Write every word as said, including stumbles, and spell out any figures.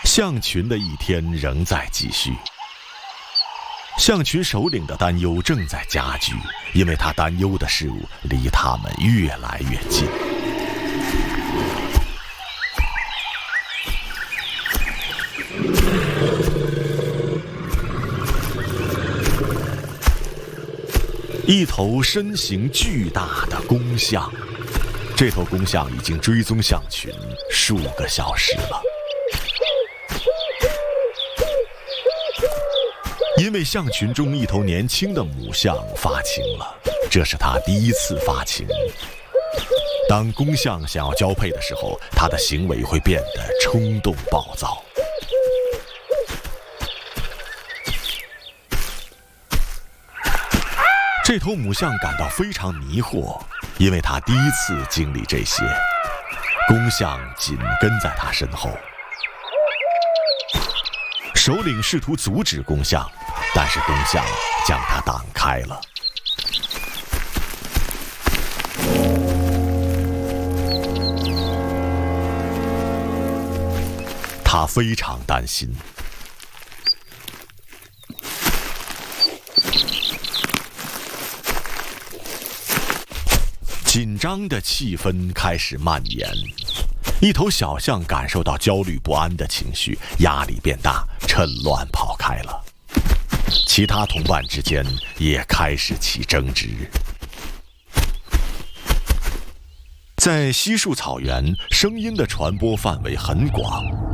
象群的一天仍在继续，象群首领的担忧正在加剧，因为他担忧的事物离他们越来越近。一头身形巨大的公象，这头公象已经追踪象群数个小时了。因为象群中一头年轻的母象发情了，这是它第一次发情。当公象想要交配的时候，它的行为会变得冲动暴躁。这头母象感到非常迷惑，因为它第一次经历这些。公象紧跟在它身后。首领试图阻止公象，但是公象将它挡开了。他非常担心。紧张的气氛开始蔓延，一头小象感受到焦虑不安的情绪，压力变大，趁乱跑开了。其他同伴之间也开始起争执。在稀树草原，声音的传播范围很广，